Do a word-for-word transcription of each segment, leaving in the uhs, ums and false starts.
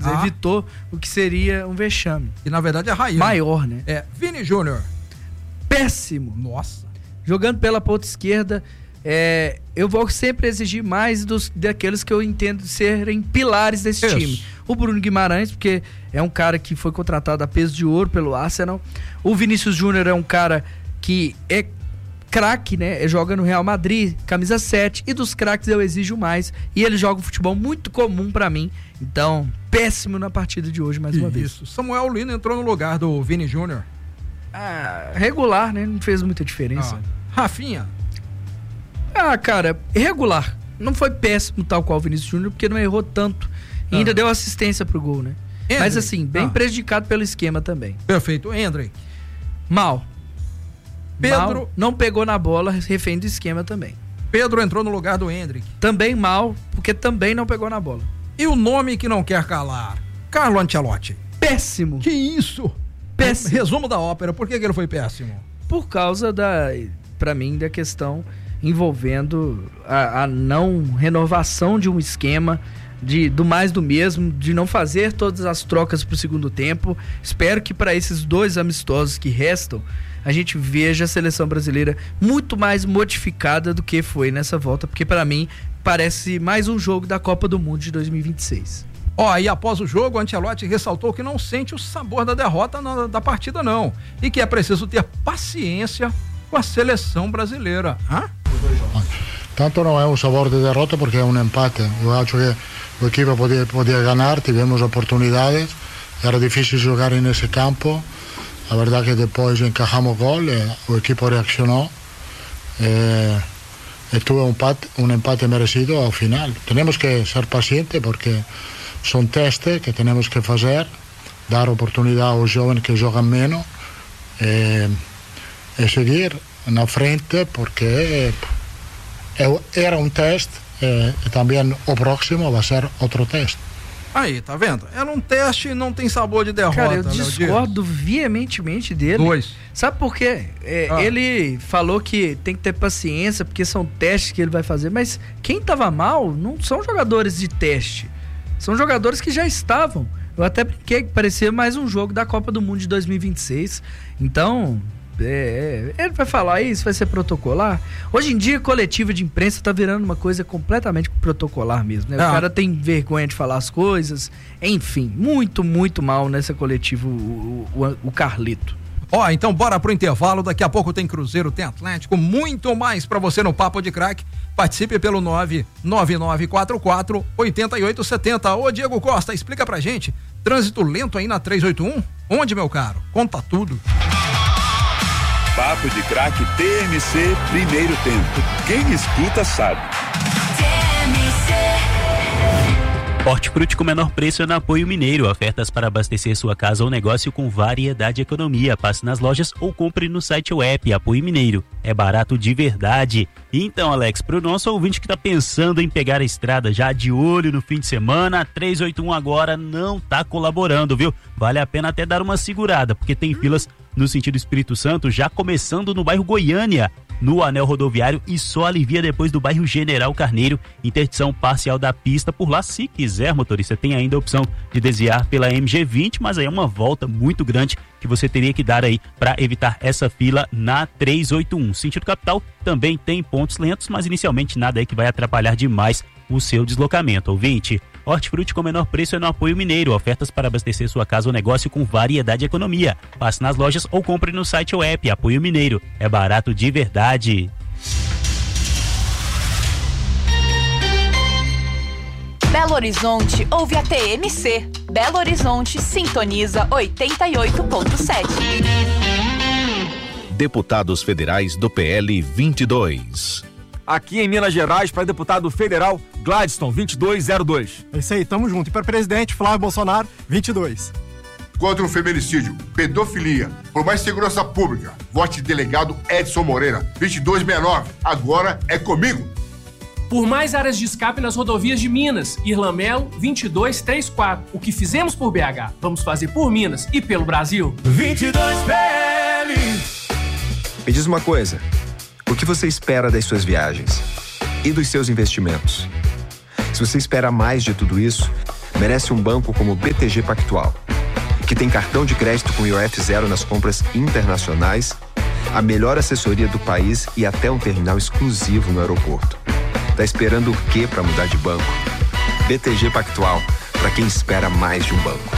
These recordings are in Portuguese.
menos, ah. evitou o que seria um vexame. E na verdade é raiz. Maior, né? É, Vini Júnior. Péssimo. Nossa. Jogando pela ponta esquerda, é, eu vou sempre exigir mais dos, daqueles que eu entendo serem pilares desse Isso. time. O Bruno Guimarães, porque é um cara que foi contratado a peso de ouro pelo Arsenal. O Vinícius Júnior é um cara que é craque, né? Joga no Real Madrid, camisa sete, e dos craques eu exijo mais. E ele joga um futebol muito comum pra mim. Então, péssimo na partida de hoje, mais uma vez. Isso. Samuel Lino entrou no lugar do Vini Júnior. Ah, regular, né? Não fez muita diferença. Ah. Rafinha. Ah, cara, regular. Não foi péssimo tal qual o Vinícius Júnior, porque não errou tanto. E ainda ah. deu assistência pro gol, né? Hendrick. Mas assim, bem ah. prejudicado pelo esquema também. Perfeito. Hendrick. Mal. Pedro. Mal, não pegou na bola, refém do esquema também. Pedro entrou no lugar do Hendrick. Também mal, porque também não pegou na bola. E o nome que não quer calar? Carlo Ancelotti. Péssimo. Que isso? Péssimo. Resumo da ópera. Por que, que ele foi péssimo? Por causa da, pra mim, da questão envolvendo a, a não renovação de um esquema, de, do mais do mesmo, de não fazer todas as trocas pro segundo tempo. Espero que para esses dois amistosos que restam, a gente veja a seleção brasileira muito mais modificada do que foi nessa volta, porque para mim parece mais um jogo da Copa do Mundo de dois mil e vinte e seis. Ó, e após o jogo, o Ancelotti ressaltou que não sente o sabor da derrota na, da partida não, e que é preciso ter paciência com a seleção brasileira. Hã? Tanto não é um sabor de derrota porque é um empate. Eu acho que o equipe podia, podia ganhar, tivemos oportunidades, era difícil jogar nesse campo. A verdade é que depois encajamos gol, e o equipo reaccionou. E, e tuve um empate, um empate merecido ao final. Temos que ser pacientes porque são testes que temos que fazer, dar oportunidade aos jovens que jogam menos e, e seguir na frente porque era um teste e, e também o próximo vai ser outro teste. Aí, tá vendo? Era um teste e não tem sabor de derrota. Cara, eu Léo discordo Dias. veementemente dele. Dois. Sabe por quê? É, ah. Ele falou que tem que ter paciência, porque são testes que ele vai fazer, mas quem tava mal não são jogadores de teste. São jogadores que já estavam. Eu até brinquei que parecia mais um jogo da Copa do Mundo de dois mil e vinte e seis. Então, é, é, ele vai falar isso, vai ser protocolar. Hoje em dia, coletiva de imprensa tá virando uma coisa completamente protocolar mesmo, né? Ah. O cara tem vergonha de falar as coisas. Enfim, muito, muito mal nessa coletiva o, o, o Carlito. Ó, então bora pro intervalo, daqui a pouco tem Cruzeiro, tem Atlético, muito mais pra você no Papo de Craque. Participe pelo nove nove nove quatro quatro oito oito sete zero. Ô Diego Costa, explica pra gente, trânsito lento aí na trezentos e oitenta e um? Onde, meu caro? Conta tudo. Papo de Craque T M C, primeiro tempo. Quem escuta sabe. T M C. Hortifruti com menor preço é no Apoio Mineiro. Ofertas para abastecer sua casa ou negócio com variedade e economia. Passe nas lojas ou compre no site ou app. Apoio Mineiro. É barato de verdade. Então, Alex, para o nosso ouvinte que está pensando em pegar a estrada já de olho no fim de semana, a trezentos e oitenta e um agora não está colaborando, viu? Vale a pena até dar uma segurada, porque tem filas no sentido Espírito Santo, já começando no bairro Goiânia, no anel rodoviário, e só alivia depois do bairro General Carneiro, interdição parcial da pista. Por lá, se quiser, motorista, tem ainda a opção de desviar pela M G vinte, mas aí é uma volta muito grande que você teria que dar aí para evitar essa fila na trezentos e oitenta e um. Sentido capital também tem pontos lentos, mas inicialmente nada aí que vai atrapalhar demais o seu deslocamento. Ouvinte, Hortifruti com menor preço é no Apoio Mineiro. Ofertas para abastecer sua casa ou negócio com variedade e economia. Passe nas lojas ou compre no site ou app. Apoio Mineiro. É barato de verdade. Belo Horizonte ouve a T M C. Belo Horizonte sintoniza oitenta e oito ponto sete. Deputados federais do P L vinte e dois. Aqui em Minas Gerais, para deputado federal, Gladstone, vinte e dois zero dois. É isso aí, tamo junto. E para presidente, Flávio Bolsonaro, vinte e dois. Contra o feminicídio, pedofilia, por mais segurança pública, vote delegado Edson Moreira, vinte e dois sessenta e nove. Agora é comigo. Por mais áreas de escape nas rodovias de Minas, Irlan Melo, vinte e dois trinta e quatro. O que fizemos por B H, vamos fazer por Minas e pelo Brasil. vinte e dois P L. Me diz uma coisa. O que você espera das suas viagens? E dos seus investimentos? Se você espera mais de tudo isso, merece um banco como o B T G Pactual, que tem cartão de crédito com I O F zero nas compras internacionais, a melhor assessoria do país e até um terminal exclusivo no aeroporto. Tá esperando o quê para mudar de banco? B T G Pactual, para quem espera mais de um banco.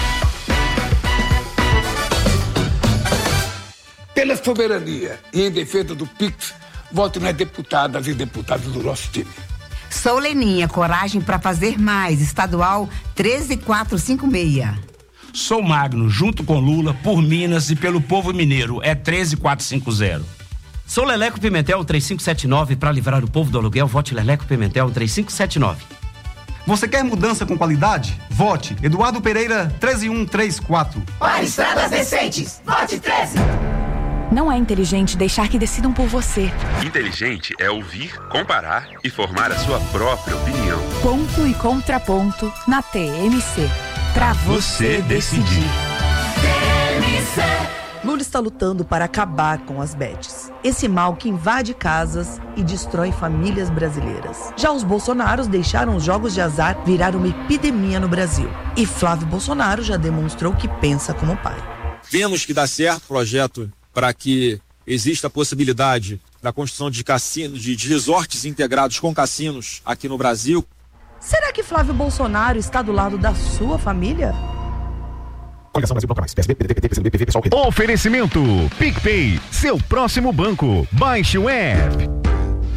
Pela soberania e em defesa do Pix, voto nas deputadas e deputados do nosso time. Sou Leninha, coragem para fazer mais, estadual treze mil quatrocentos e cinquenta e seis. Sou Magno, junto com Lula, por Minas e pelo povo mineiro, é treze mil quatrocentos e cinquenta. Sou Leleco Pimentel três cinco sete nove, para livrar o povo do aluguel, vote Leleco Pimentel três cinco sete nove. Você quer mudança com qualidade? Vote Eduardo Pereira treze mil cento e trinta e quatro. Para estradas decentes, vote treze. Não é inteligente deixar que decidam por você. Inteligente é ouvir, comparar e formar a sua própria opinião. Ponto e contraponto na T M C. Pra você decidir. T M C. Lula está lutando para acabar com as bets. Esse mal que invade casas e destrói famílias brasileiras. Já os Bolsonaros deixaram os jogos de azar virar uma epidemia no Brasil. E Flávio Bolsonaro já demonstrou que pensa como pai. Vemos que dá certo o projeto para que exista a possibilidade da construção de cassinos, de, de resorts integrados com cassinos aqui no Brasil. Será que Flávio Bolsonaro está do lado da sua família? Coligação Brasil Bloco Mais, P S D, P D T, P T, P C do B, P V, Pessoal. Oferecimento PicPay, seu próximo banco. Baixe o app.